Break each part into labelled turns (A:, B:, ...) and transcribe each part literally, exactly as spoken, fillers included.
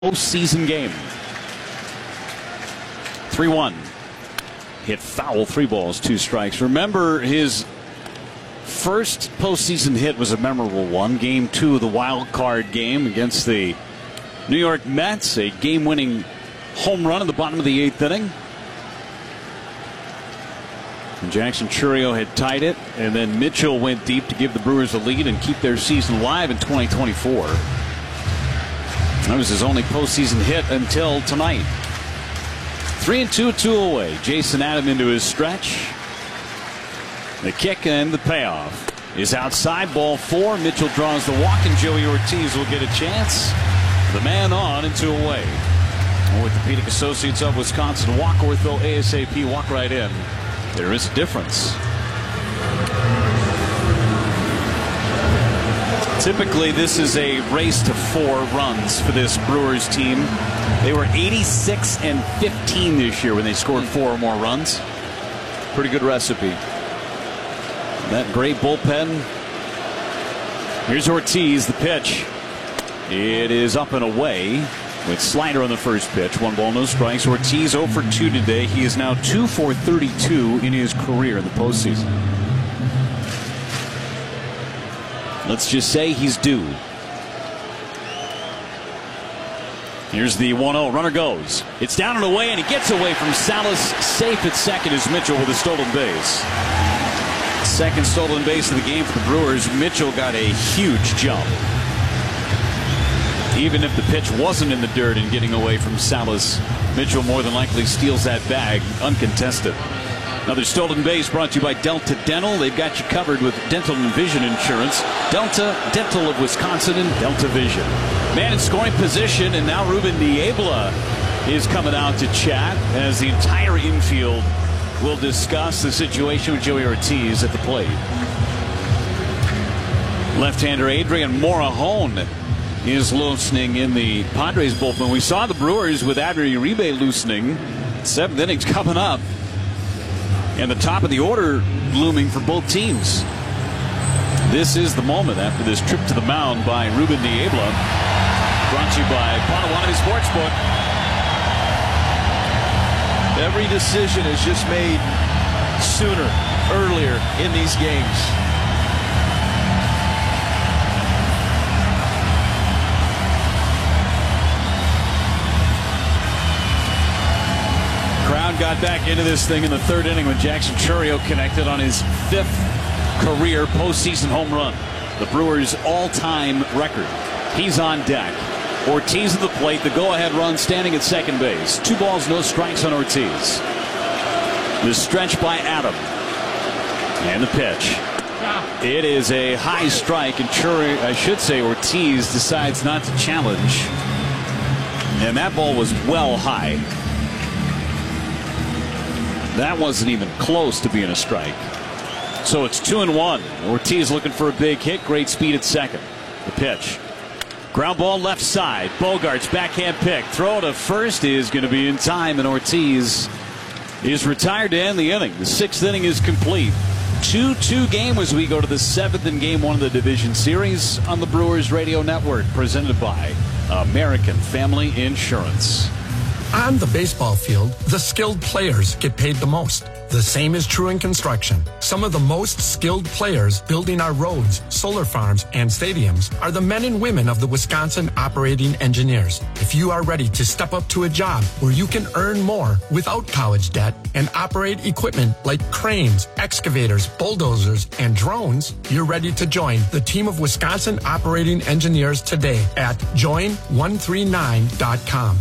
A: Postseason game. three one. Hit foul, three balls, two strikes. Remember, his first postseason hit was a memorable one. Game two of the wild card game against the New York Mets. A game-winning home run in the bottom of the eighth inning. And Jackson Chourio had tied it, and then Mitchell went deep to give the Brewers a lead and keep their season alive in twenty twenty-four. That was his only postseason hit until tonight. Three and two, two away. Jason Adam into his stretch. The kick and the payoff is outside, ball four. Mitchell draws the walk, and Joey Ortiz will get a chance. The man on and two away. Orthopedic Associates of Wisconsin. Walk ortho ASAP. Walk right in. There is a difference. Typically, this is a race to four runs for this Brewers team. They were eighty-six and fifteen this year when they scored four or more runs. Pretty good recipe. That great bullpen. Here's Ortiz, the pitch. It is up and away with slider on the first pitch. One ball, no strikes. Ortiz oh for two today. He is now two for thirty-two in his career in the postseason. Let's just say he's due. Here's the one oh. Runner goes. It's down and away, and he gets away from Salas. Safe at second is Mitchell with a stolen base. Second stolen base of the game for the Brewers. Mitchell got a huge jump. Even if the pitch wasn't in the dirt and getting away from Salas, Mitchell more than likely steals that bag uncontested. Another stolen base brought to you by Delta Dental. They've got you covered with dental and vision insurance. Delta Dental of Wisconsin and Delta Vision. Man in scoring position, and now Ruben Niebla is coming out to chat as the entire infield will discuss the situation with Joey Ortiz at the plate. Left-hander Adrian Morejon is loosening in the Padres bullpen. We saw the Brewers with Adrian Uribe loosening. Seventh innings coming up. And the top of the order looming for both teams. This is the moment after this trip to the mound by Ruben Niebla. Brought to you by Potawatomi Sportsbook.
B: Every decision is just made sooner, earlier in these games.
A: Crowd got back into this thing in the third inning when Jackson Chourio connected on his fifth career postseason home run. The Brewers' all-time record. He's on deck. Ortiz at the plate. The go-ahead run standing at second base. Two balls, no strikes on Ortiz. The stretch by Adam. And the pitch. It is a high strike, and Chourio, I should say Ortiz decides not to challenge. And that ball was well high. That wasn't even close to being a strike. So it's two and one. Ortiz looking for a big hit. Great speed at second. The pitch. Ground ball left side. Bogart's backhand pick. Throw to first is going to be in time, and Ortiz is retired to end the inning. The sixth inning is complete. two two game as we go to the seventh in game one of the division series on the Brewers Radio Network, presented by American Family Insurance.
C: On the baseball field, the skilled players get paid the most. The same is true in construction. Some of the most skilled players building our roads, solar farms, and stadiums are the men and women of the Wisconsin Operating Engineers. If you are ready to step up to a job where you can earn more without college debt and operate equipment like cranes, excavators, bulldozers, and drones, you're ready to join the team of Wisconsin Operating Engineers today at join one three nine dot com.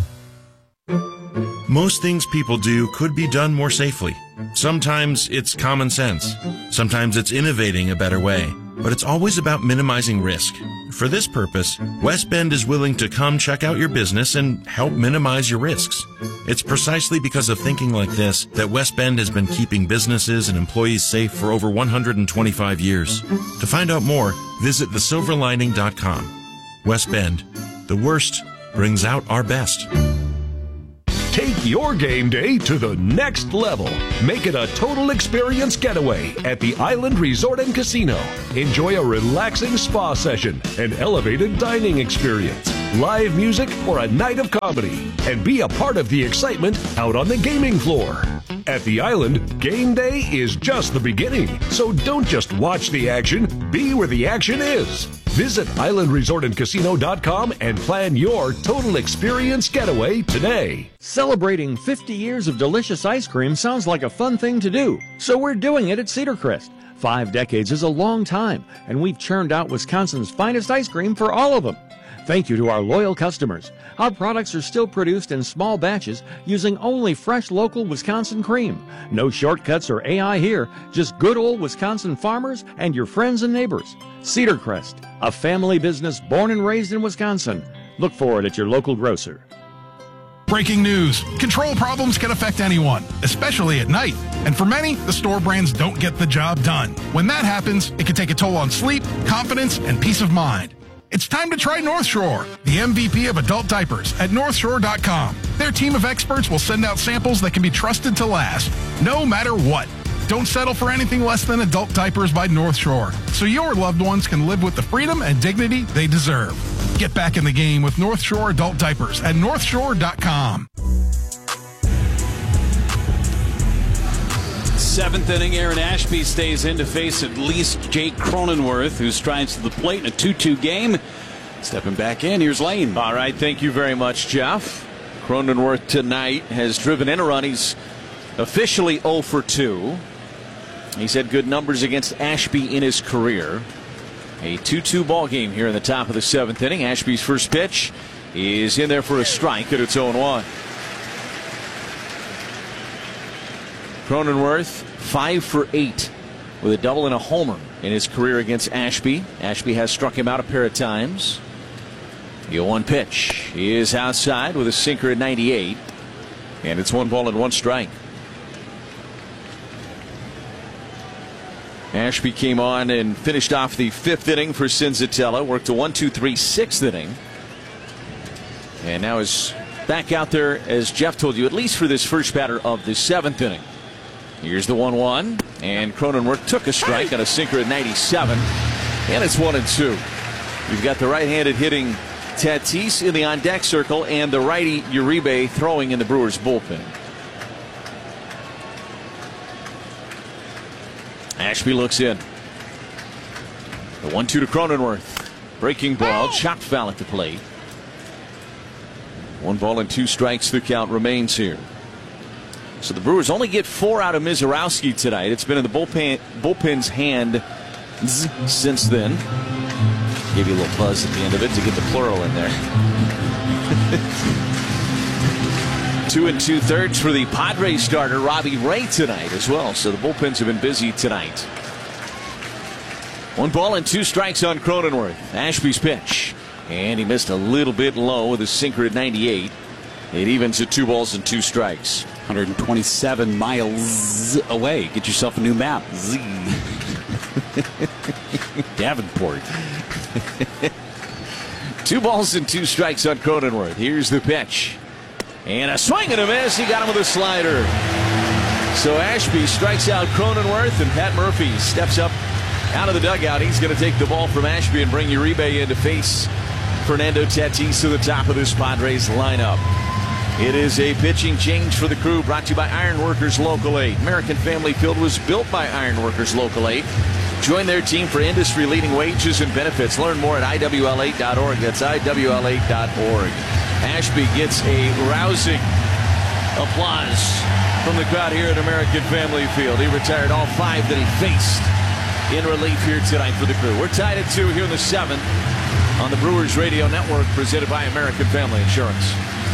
D: Most things people do could be done more safely. Sometimes it's common sense. Sometimes it's innovating a better way. But it's always about minimizing risk. For this purpose, West Bend is willing to come check out your business and help minimize your risks. It's precisely because of thinking like this that West Bend has been keeping businesses and employees safe for over one hundred twenty-five years. To find out more, visit the silver lining dot com. West Bend. The worst brings out our best.
E: Take your game day to the next level. Make it a total experience getaway at the Island Resort and Casino. Enjoy a relaxing spa session and elevated dining experience. live music, or a night of comedy. And be a part of the excitement out on the gaming floor. At the Island, game day is just the beginning. So don't just watch the action, be where the action is. Visit island resort and casino dot com and plan your total experience getaway today.
F: Celebrating fifty years of delicious ice cream sounds like a fun thing to do, so we're doing it at Cedar Crest. Five decades is a long time, and we've churned out Wisconsin's finest ice cream for all of them. Thank you to our loyal customers. Our products are still produced in small batches using only fresh local Wisconsin cream. No shortcuts or A I here, just good old Wisconsin farmers and your friends and neighbors. Cedar Crest, a family business born and raised in Wisconsin. Look for it at your local grocer.
G: Breaking news. Control problems can affect anyone, especially at night. And for many, the store brands don't get the job done. When that happens, it can take a toll on sleep, confidence, and peace of mind. It's time to try North Shore, the M V P of adult diapers at north shore dot com. Their team of experts will send out samples that can be trusted to last, no matter what. Don't settle for anything less than adult diapers by North Shore, so your loved ones can live with the freedom and dignity they deserve. Get back in the game with North Shore adult diapers at north shore dot com.
A: Seventh inning, Aaron Ashby stays in to face at least Jake Cronenworth, who strides to the plate in a two two game. Stepping back in, here's Lane.
B: All right, thank you very much, Jeff. Cronenworth tonight has driven in a run. He's officially oh for two. He's had good numbers against Ashby in his career. A two two ball game here in the top of the seventh inning. Ashby's first pitch is in there for a strike, and it's oh one. Cronenworth, five for eight with a double and a homer in his career against Ashby. Ashby has struck him out a pair of times. The oh one pitch is outside with a sinker at ninety-eight, and it's one ball and one strike. Ashby came on and finished off the fifth inning for Senzatella, worked a one two three sixth inning, and now is back out there, as Jeff told you, at least for this first batter of the seventh inning. Here's the one one, and Cronenworth took a strike on a sinker at ninety-seven, and it's one and two. We've got the right-handed hitting Tatis in the on-deck circle and the righty Uribe throwing in the Brewers bullpen. Ashby looks in. The one two to Cronenworth. Breaking ball, chopped foul at the plate. One ball and two strikes, the count remains here. So the Brewers only get four out of Mizorowski tonight. It's been in the bullpen, bullpen's hand since then. Gave you a little buzz at the end of it to get the plural in there. Two and two thirds for the Padres starter Robbie Ray tonight as well. So the bullpens have been busy tonight. One ball and two strikes on Cronenworth. Ashby's pitch, and he missed a little bit low with a sinker at ninety-eight. It evens at two balls and two strikes.
A: one hundred twenty-seven miles away. Get yourself a new map. Z. Davenport.
B: Two balls and two strikes on Cronenworth. Here's the pitch. And a swing and a miss. He got him with a slider. So Ashby strikes out Cronenworth, and Pat Murphy steps up out of the dugout. He's going to take the ball from Ashby and bring Uribe in to face Fernando Tatis to the top of this Padres lineup. It is a pitching change for the crew, brought to you by Ironworkers Local eight. American Family Field was built by Ironworkers Local eight. Join their team for industry-leading wages and benefits. Learn more at I W L eight dot org. That's I W L eight dot org. Ashby gets a rousing applause from the crowd here at American Family Field. He retired all five that he faced in relief here tonight for the crew. We're tied at two here in the seventh on the Brewers Radio Network, presented by American Family Insurance.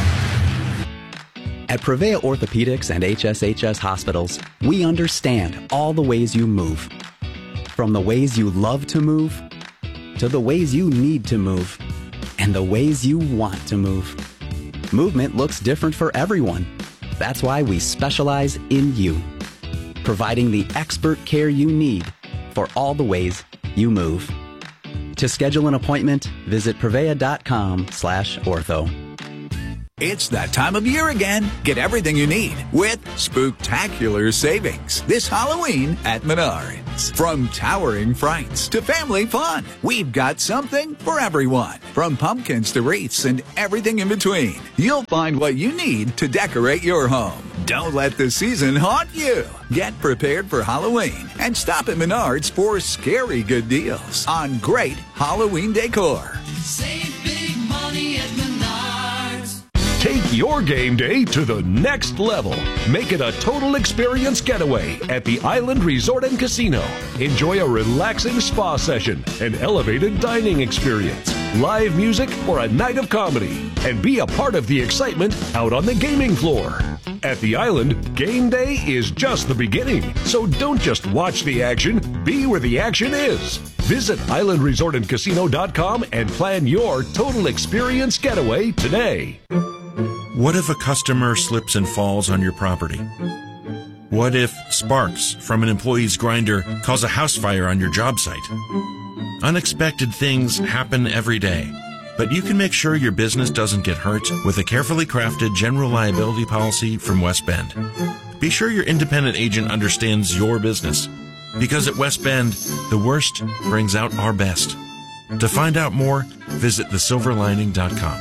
H: At Prevea Orthopedics and H S H S Hospitals, we understand all the ways you move. From the ways you love to move, to the ways you need to move, and the ways you want to move. Movement looks different for everyone. That's why we specialize in you, providing the expert care you need for all the ways you move. To schedule an appointment, visit prevea dot com slash ortho.
I: It's that time of year again. Get everything you need with spooktacular savings this Halloween at Menards. From towering frights to family fun, we've got something for everyone. From pumpkins to wreaths and everything in between, you'll find what you need to decorate your home. Don't let the season haunt you. Get prepared for Halloween and stop at Menards for scary good deals on great Halloween decor.
J: Save big money at Menards.
E: Take your game day to the next level. Make it a total experience getaway at the Island Resort and Casino. Enjoy a relaxing spa session, an elevated dining experience, live music, or a night of comedy. And be a part of the excitement out on the gaming floor. At the Island, game day is just the beginning. So don't just watch the action, be where the action is. Visit island resort and casino dot com and plan your total experience getaway today.
D: What if a customer slips and falls on your property? What if sparks from an employee's grinder cause a house fire on your job site? Unexpected things happen every day, but you can make sure your business doesn't get hurt with a carefully crafted general liability policy from West Bend. Be sure your independent agent understands your business, because at West Bend, the worst brings out our best. To find out more, visit the silver lining dot com.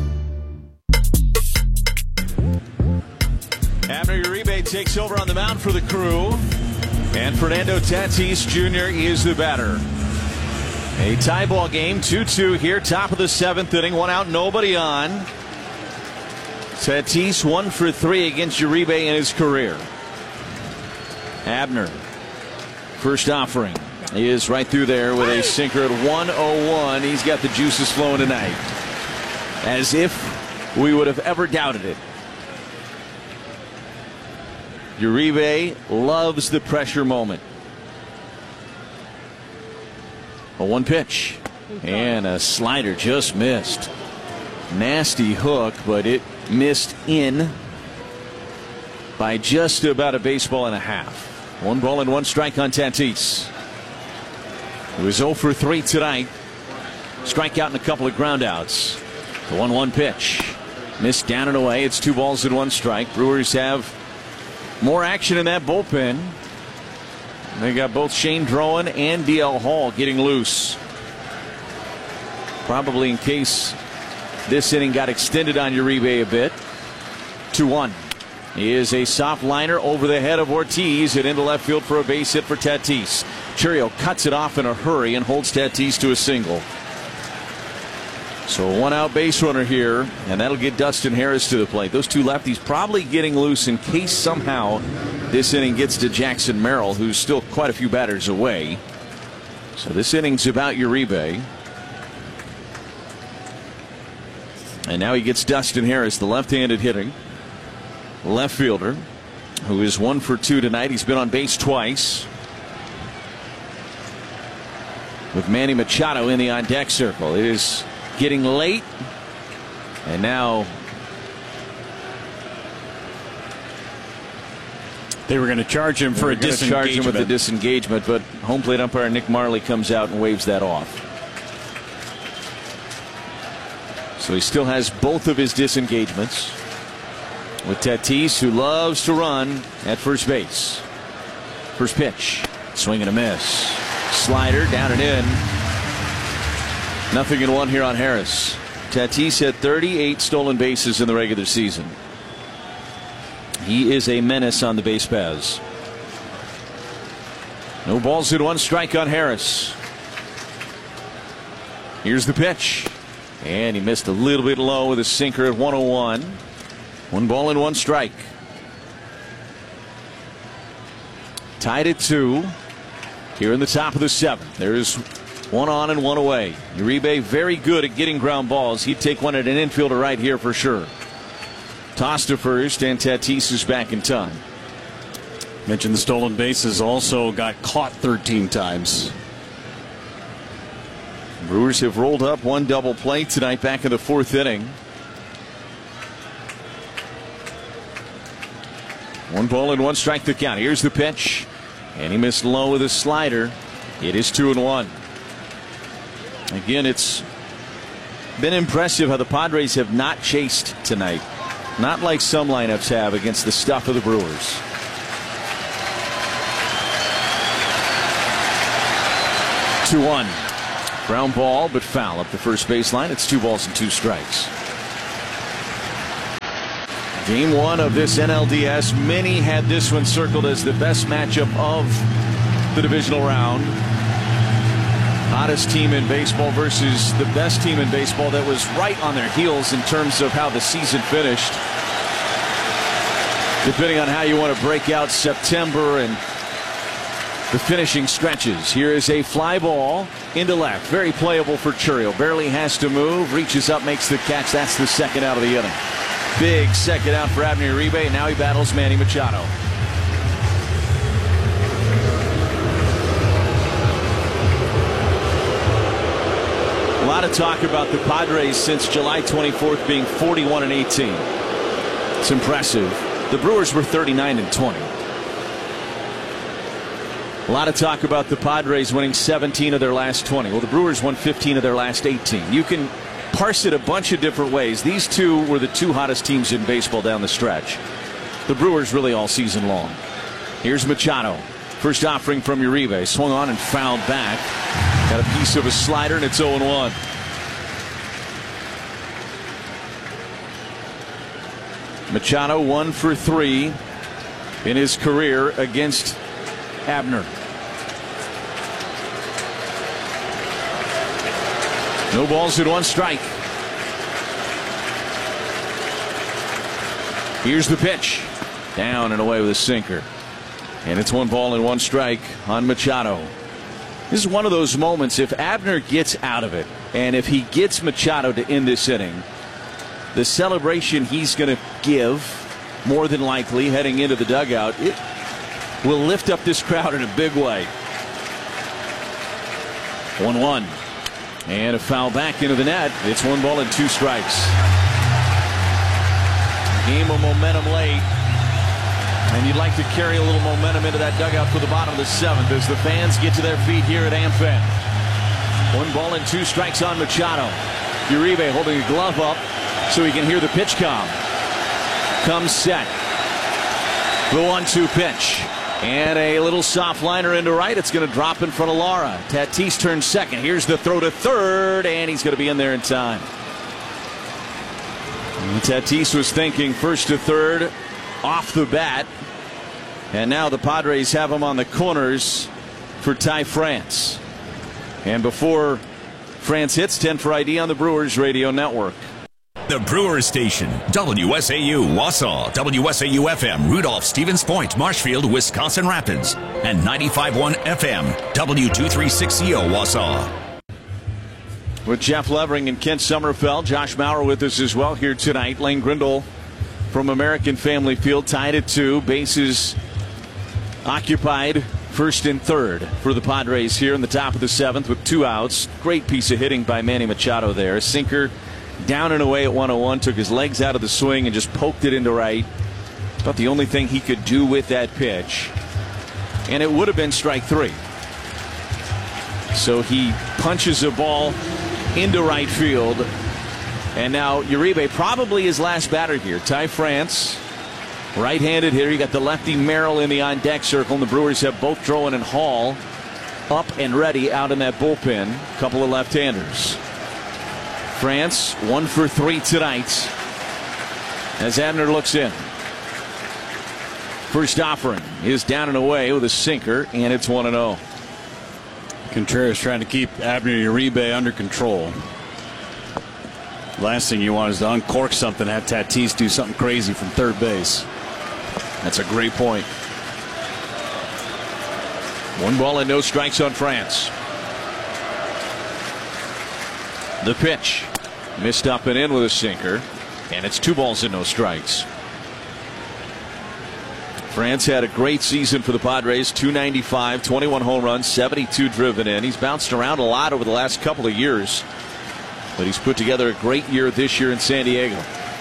B: Abner Uribe takes over on the mound for the Crew, and Fernando Tatis Junior is the batter. A tie ball game, two two here, top of the seventh inning, one out, nobody on. Tatis one for three against Uribe in his career. Abner, first offering, he is right through there with a sinker at one oh one. He's got the juices flowing tonight, as if we would have ever doubted it. Uribe loves the pressure moment. A one pitch and a slider just missed. Nasty hook, but it missed in by just about a baseball and a half. One ball and one strike on Tatis. He was oh for three tonight. Strikeout and a couple of groundouts. The one one pitch missed down and away. It's two balls and one strike. Brewers have more action in that bullpen. They got both Shane Drowan and D L Hall getting loose. Probably in case this inning got extended on Uribe a bit. two one. Is a soft liner over the head of Ortiz and into left field for a base hit for Tatis. Chourio cuts it off in a hurry and holds Tatis to a single. So a one out base runner here, and that'll get Dustin Harris to the plate. Those two lefties probably getting loose in case somehow this inning gets to Jackson Merrill, who's still quite a few batters away. So this inning's about Uribe. And now he gets Dustin Harris, the left-handed hitting left fielder, who is one for two tonight. He's been on base twice, with Manny Machado in the on-deck circle. It is getting late, and now
A: they were going to charge him for a disengagement.
B: Charge him with the disengagement, but home plate umpire Nick Marley comes out and waves that off. So he still has both of his disengagements, with Tatis, who loves to run at first base. First pitch, swing and a miss. Slider down and in. Nothing in one here on Harris. Tatis had thirty-eight stolen bases in the regular season. He is a menace on the base paths. No balls in one strike on Harris. Here's the pitch. And he missed a little bit low with a sinker at one oh one. One ball and one strike. Tied at two here in the top of the seventh. There's one on and one away. Uribe very good at getting ground balls. He'd take one at an infielder right here for sure. Toss to first, and Tatis is back in time.
A: Mentioned the stolen bases, also got caught thirteen times.
B: Brewers have rolled up one double play tonight back in the fourth inning. One ball and one strike to count. Here's the pitch, and he missed low with a slider. It is two and one. Again, it's been impressive how the Padres have not chased tonight. Not like some lineups have against the stuff of the Brewers. two one. Ground ball, but foul up the first baseline. It's two balls and two strikes. Game one of this N L D S. Many had this one circled as the best matchup of the divisional round. Hottest team in baseball versus the best team in baseball that was right on their heels in terms of how the season finished. Depending on how you want to break out September and the finishing stretches. Here is a fly ball into left. Very playable for Churiel. Barely has to move. Reaches up, makes the catch. That's the second out of the inning. Big second out for Abner Uribe. And now he battles Manny Machado. A lot of talk about the Padres since July twenty-fourth being forty-one and eighteen. It's impressive. The Brewers were thirty-nine and twenty. A lot of talk about the Padres winning seventeen of their last twenty. Well, the Brewers won fifteen of their last eighteen. You can parse it a bunch of different ways. These two were the two hottest teams in baseball down the stretch. The Brewers really all season long. Here's Machado. First offering from Uribe. Swung on and fouled back. Got a piece of a slider, and it's oh and one. Machado one for three in his career against Abner. No balls and one strike. Here's the pitch. Down and away with a sinker. And it's one ball and one strike on Machado. This is one of those moments, if Abner gets out of it, and if he gets Machado to end this inning, the celebration he's going to give, more than likely, heading into the dugout, it will lift up this crowd in a big way. one one. And a foul back into the net. It's one ball and two strikes. Game of momentum late. And you'd like to carry a little momentum into that dugout for the bottom of the seventh as the fans get to their feet here at AmFam. One ball and two strikes on Machado. Uribe holding a glove up so he can hear the pitch come. Comes set. The one two pitch. And a little soft liner into right. It's going to drop in front of Lara. Tatis turns second. Here's the throw to third, and he's going to be in there in time. And Tatis was thinking first to third off the bat. And now the Padres have him on the corners for Ty France. And before France hits, ten for I D on the Brewers Radio Network.
K: The Brewers Station, W S A U Wausau, W S A U F M Rudolph, Stevens Point, Marshfield, Wisconsin Rapids, and ninety-five point one F M, W two thirty-six C O Wausau.
B: With Jeff Levering and Kent Sommerfeld, Josh Maurer with us as well here tonight. Lane Grindle from American Family Field tied at two. Bases occupied, first and third for the Padres here in the top of the seventh with two outs. Great piece of hitting by Manny Machado there. A sinker down and away at one oh one, took his legs out of the swing and just poked it into right. About the only thing he could do with that pitch. And it would have been strike three. So he punches a ball into right field. And now Uribe, probably his last batter here. Ty France, right-handed hitter. You got the lefty Merrill in the on-deck circle. And the Brewers have both Drowan and Hall up and ready out in that bullpen. Couple of left-handers. France, one for three tonight as Abner looks in. First offering is down and away with a sinker, and it's one and oh.
A: Contreras trying to keep Abner Uribe under control. Last thing you want is to uncork something, have Tatis do something crazy from third base.
B: That's a great point. One ball and no strikes on France. The pitch. Missed up and in with a sinker. And it's two balls and no strikes. France had a great season for the Padres. two ninety-five, twenty-one home runs, seventy-two driven in. He's bounced around a lot over the last couple of years. But he's put together a great year this year in San Diego.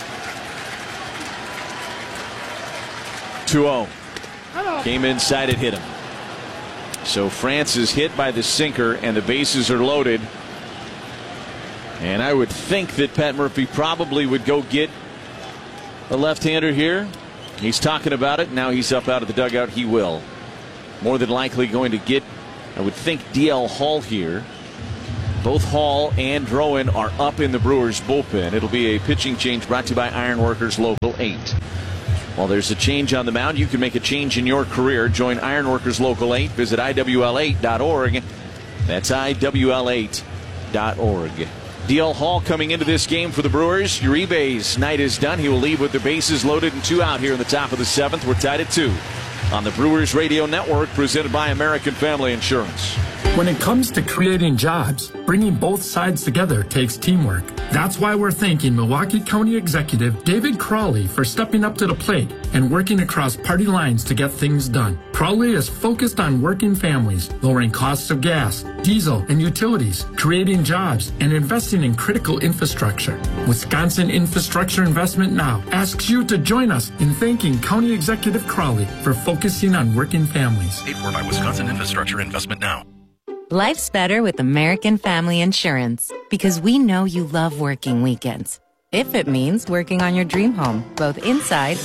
B: two oh. Came inside and hit him. So France is hit by the sinker and the bases are loaded. And I would think that Pat Murphy probably would go get a left-hander here. He's talking about it. Now he's up out of the dugout. He will. More than likely going to get, I would think, D L Hall here. Both Hall and Drouin are up in the Brewers bullpen. It'll be a pitching change brought to you by Ironworkers Local eight. While there's a change on the mound, you can make a change in your career. Join Ironworkers Local eight. Visit I W L eight dot org. That's I W L eight dot org. D L Hall coming into this game for the Brewers. Uribe's night is done. He will leave with the bases loaded and two out here in the top of the seventh. We're tied at two on the Brewers Radio Network, presented by American Family Insurance.
C: When it comes to creating jobs, bringing both sides together takes teamwork. That's why we're thanking Milwaukee County Executive David Crowley for stepping up to the plate and working across party lines to get things done. Crowley is focused on working families, lowering costs of gas, diesel, and utilities, creating jobs, and investing in critical infrastructure. Wisconsin Infrastructure Investment Now asks you to join us in thanking County Executive Crowley for focusing on working families.
L: Paid for by Wisconsin Infrastructure Investment Now.
M: Life's better with American Family Insurance because we know you love working weekends. If it means working on your dream home, both inside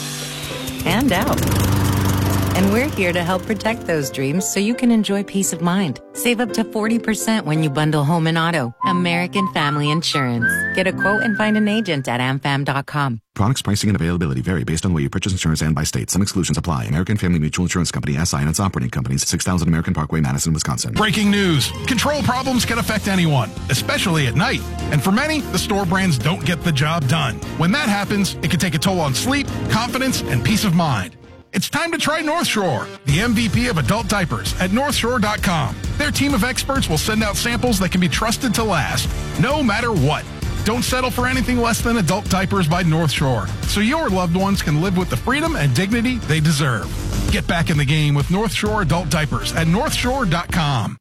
M: and out. And we're here to help protect those dreams so you can enjoy peace of mind. Save up to forty percent when you bundle home and auto. American Family Insurance. Get a quote and find an agent at am fam dot com.
N: Products, pricing, and availability vary based on where you purchase insurance and by state. Some exclusions apply. American Family Mutual Insurance Company, S I and its operating companies, six thousand American Parkway, Madison, Wisconsin.
G: Breaking news. Control problems can affect anyone, especially at night. And for many, the store brands don't get the job done. When that happens, it can take a toll on sleep, confidence, and peace of mind. It's time to try North Shore, the M V P of adult diapers at north shore dot com. Their team of experts will send out samples that can be trusted to last, no matter what. Don't settle for anything less than adult diapers by North Shore, so your loved ones can live with the freedom and dignity they deserve. Get back in the game with North Shore adult diapers at north shore dot com.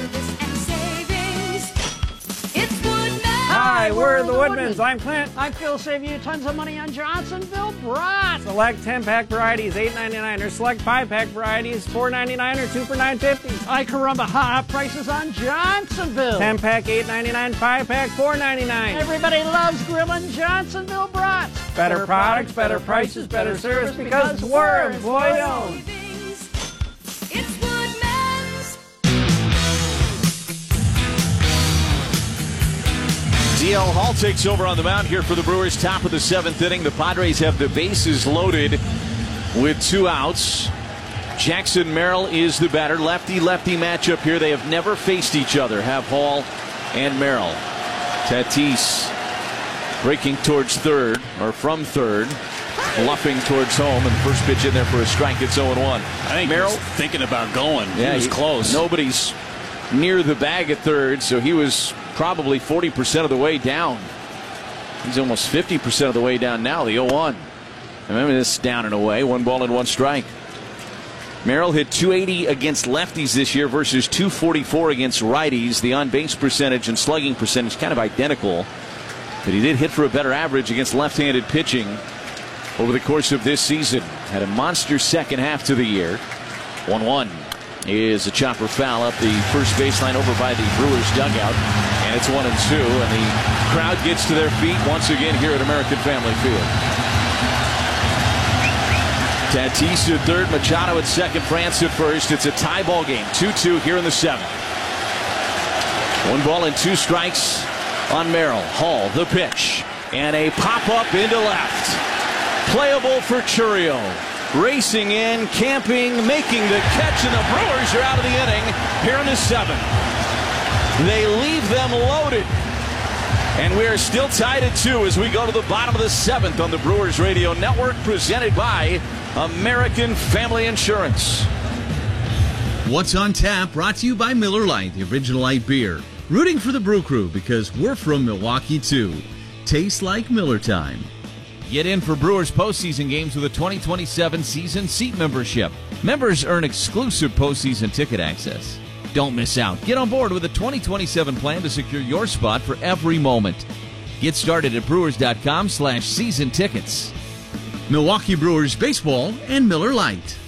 O: Hi, we're the Woodmans. I'm Clint. I feel save you tons of money on Johnsonville brats. Select ten-pack varieties, eight ninety-nine, or select five-pack varieties, four ninety-nine, or two for nine fifty. I caramba, hot prices on Johnsonville. ten-pack, eight ninety-nine, five-pack, four ninety-nine. Everybody loves grilling Johnsonville brats. Better, better products, better prices, better service because we're employee-owned.
B: D L Hall takes over on the mound here for the Brewers, top of the seventh inning. The Padres have the bases loaded with two outs. Jackson Merrill is the batter. Lefty-lefty matchup here. They have never faced each other, have Hall and Merrill. Tatis breaking towards third, or from third, bluffing towards home, and the first pitch in there for a strike. It's oh and one.
A: I think
B: Merrill
A: he was thinking about going.
B: Yeah,
A: he was
B: he,
A: close.
B: Nobody's near the bag at third, so he was probably forty percent of the way down. He's almost fifty percent of the way down now, the oh one. Remember this down and away, one ball and one strike. Merrill hit two eighty against lefties this year versus two forty-four against righties. The on-base percentage and slugging percentage kind of identical, but he did hit for a better average against left-handed pitching over the course of this season. Had a monster second half to the year. one one is a chopper foul up the first baseline over by the Brewers dugout, and it's one and two, and the crowd gets to their feet once again here at American Family Field. Tatis at third, Machado at second, France at first. It's a tie ball game, two two here in the seventh. One ball and two strikes on Merrill. Hall, the pitch, and a pop-up into left. Playable for Chourio. Racing in, camping, making the catch, and the Brewers are out of the inning here in the seventh. They leave them loaded. And we are still tied at two as we go to the bottom of the seventh on the Brewers Radio Network, presented by American Family Insurance.
P: What's on Tap, brought to you by Miller Lite, the original light beer. Rooting for the Brew Crew because we're from Milwaukee too. Tastes like Miller time.
B: Get in for Brewers postseason games with a twenty twenty-seven season seat membership. Members earn exclusive postseason ticket access. Don't miss out. Get on board with a twenty twenty-seven plan to secure your spot for every moment. Get started at brewers.com slash season tickets.
P: Milwaukee Brewers baseball and Miller Lite.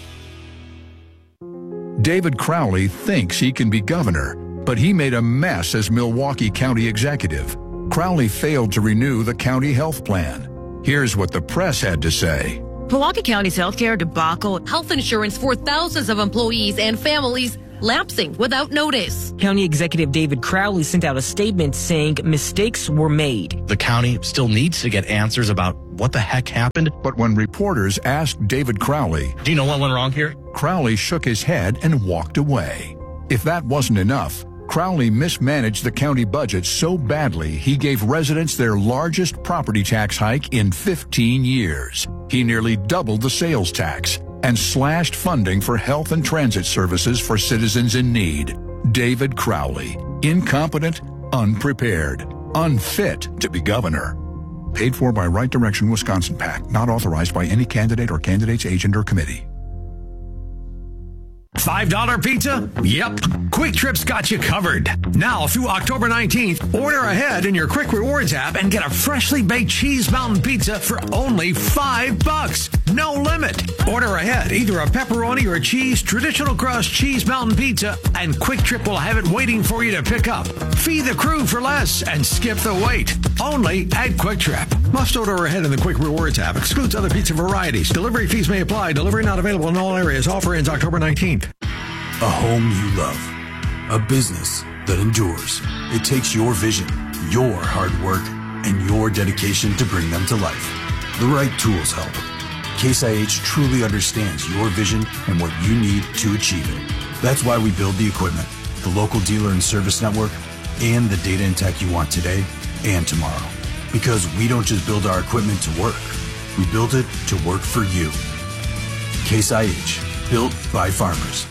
Q: David Crowley thinks he can be governor, but he made a mess as Milwaukee County Executive. Crowley failed to renew the county health plan. Here's what the press had to say.
R: Milwaukee County's healthcare debacle, health insurance for thousands of employees and families lapsing without notice.
S: County Executive David Crowley sent out a statement saying mistakes were made.
L: The county still needs to get answers about what the heck happened.
Q: But when reporters asked David Crowley,
L: do you know what went wrong here?
Q: Crowley shook his head and walked away. If that wasn't enough, Crowley mismanaged the county budget so badly he gave residents their largest property tax hike in fifteen years. He nearly doubled the sales tax and slashed funding for health and transit services for citizens in need. David Crowley, incompetent, unprepared, unfit to be governor. Paid for by Right Direction Wisconsin PAC, not authorized by any candidate or candidate's agent or committee.
T: five dollar pizza? Yep. Quick Trip's got you covered. Now through October nineteenth, order ahead in your Quick Rewards app and get a freshly baked cheese mountain pizza for only five bucks. No limit. Order ahead, either a pepperoni or a cheese traditional crust cheese mountain pizza, and Quick Trip will have it waiting for you to pick up. Feed the crew for less and skip the wait. Only at Quick Trip. Must order ahead in the Quick Rewards app. Excludes other pizza varieties. Delivery fees may apply. Delivery not available in all areas. Offer ends October nineteenth.
U: A home you love. A business that endures. It takes your vision, your hard work, and your dedication to bring them to life. The right tools help. Case I H truly understands your vision and what you need to achieve it. That's why we build the equipment, the local dealer and service network, and the data and tech you want today and tomorrow. Because we don't just build our equipment to work. We build it to work for you. Case I H, built by farmers.